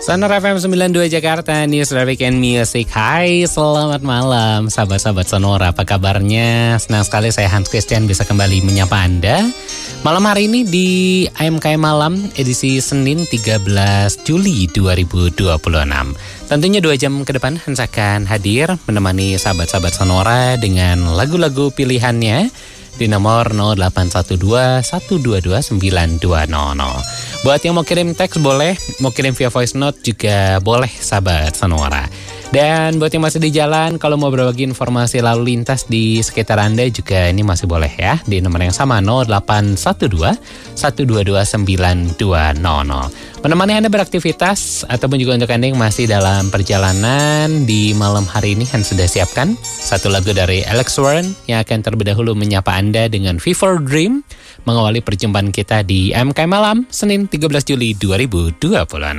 Sonora FM 92 Jakarta, News Weekend Music. Hai, selamat malam sahabat-sahabat Sonora, apa kabarnya? Senang sekali saya Hans Christian bisa kembali menyapa Anda malam hari ini di AMKM Malam edisi Senin 13 Juli 2026. Tentunya 2 jam ke depan Hans akan hadir menemani sahabat-sahabat Sonora dengan lagu-lagu pilihannya di nomor 0812-122-9200. Buat yang mau kirim teks boleh, mau kirim via voice note juga boleh sahabat Sonora. Dan buat yang masih di jalan, kalau mau berbagi informasi lalu lintas di sekitar Anda juga ini masih boleh ya. Di nomor yang sama 0812-122-9200. Menemani Anda beraktivitas ataupun juga untuk Anda yang masih dalam perjalanan di malam hari ini, Hans sudah siapkan satu lagu dari Alex Warren yang akan terlebih dahulu menyapa Anda dengan Fever Dream, mengawali perjumpaan kita di MK Malam Senin 13 Juli 2026.